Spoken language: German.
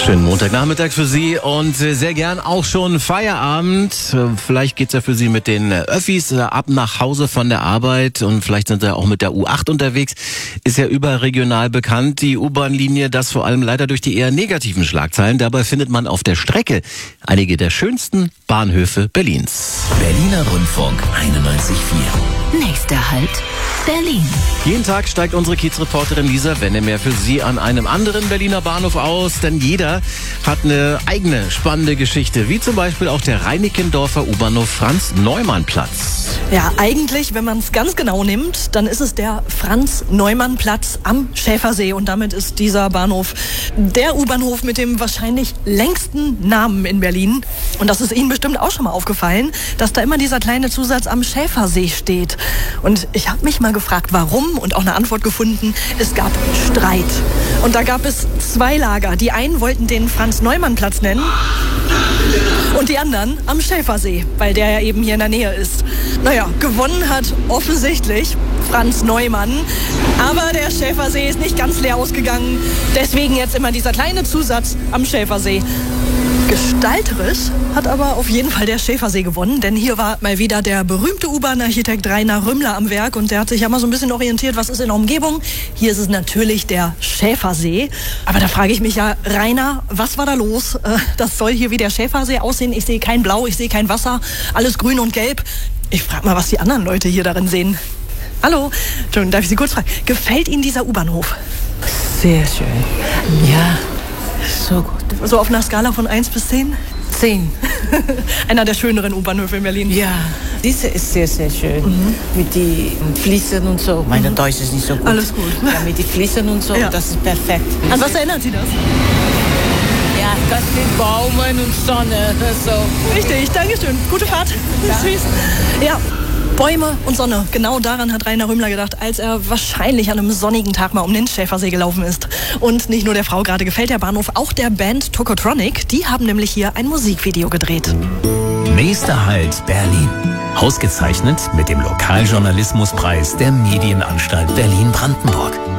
Schönen Montagnachmittag für Sie und sehr gern auch schon Feierabend. Vielleicht geht's ja für Sie mit den Öffis ab nach Hause von der Arbeit und vielleicht sind Sie auch mit der U8 unterwegs. Ist ja überregional bekannt, die U-Bahn-Linie, das vor allem leider durch die eher negativen Schlagzeilen. Dabei findet man auf der Strecke einige der schönsten Bahnhöfe Berlins. Berliner Rundfunk 91.4. Nächster Halt, Berlin. Jeden Tag steigt unsere Kiezreporterin Lisa Wennemer für Sie an einem anderen Berliner Bahnhof aus, denn jeder hat eine eigene spannende Geschichte, wie zum Beispiel auch der Reinickendorfer U-Bahnhof Franz-Neumann-Platz. Ja, eigentlich, wenn man es ganz genau nimmt, dann ist es der Franz-Neumann-Platz am Schäfersee und damit ist dieser Bahnhof der U-Bahnhof mit dem wahrscheinlich längsten Namen in Berlin. Und das ist Ihnen bestimmt auch schon mal aufgefallen, dass da immer dieser kleine Zusatz am Schäfersee steht. Und ich habe mich mal gefragt, warum und auch eine Antwort gefunden. Es gab Streit. Und da gab es zwei Lager. Die einen wollten den Franz-Neumann-Platz nennen und die anderen am Schäfersee, weil der ja eben hier in der Nähe ist. Naja, gewonnen hat offensichtlich Franz Neumann. Aber der Schäfersee ist nicht ganz leer ausgegangen. Deswegen jetzt immer dieser kleine Zusatz am Schäfersee. Gestalterisch hat aber auf jeden Fall der Schäfersee gewonnen, denn hier war mal wieder der berühmte U-Bahn-Architekt Rainer Rümmler am Werk und der hat sich ja mal so ein bisschen orientiert, was ist in der Umgebung. Hier ist es natürlich der Schäfersee. Aber da frage ich mich ja, Rainer, was war da los? Das soll hier wie der Schäfersee aussehen. Ich sehe kein Blau, ich sehe kein Wasser, alles grün und gelb. Ich frage mal, was die anderen Leute hier darin sehen. Hallo, Entschuldigung, darf ich Sie kurz fragen? Gefällt Ihnen dieser U-Bahnhof? Sehr schön. Ja, so gut. So auf einer Skala von 1 bis 10? 10. Einer der schöneren U-Bahnhöfe in Berlin. Ja, diese ist sehr, sehr schön. Mit den Fliesen und so. Meine Deutsch ist nicht so gut. Alles gut. Ja, mit den Fliesen und so, Ja. das ist perfekt. An was erinnert Sie das? Ja, ganz mit Bäumen und Sonne. So. Richtig, Dankeschön. Gute Fahrt. Tschüss. Ja, Bäume und Sonne. Genau daran hat Rainer Rümmler gedacht, als er wahrscheinlich an einem sonnigen Tag mal um den Schäfersee gelaufen ist. Und nicht nur der Frau gerade gefällt der Bahnhof, auch der Band Tokotronic. Die haben nämlich hier ein Musikvideo gedreht. Nächster Halt Berlin. Ausgezeichnet mit dem Lokaljournalismuspreis der Medienanstalt Berlin-Brandenburg.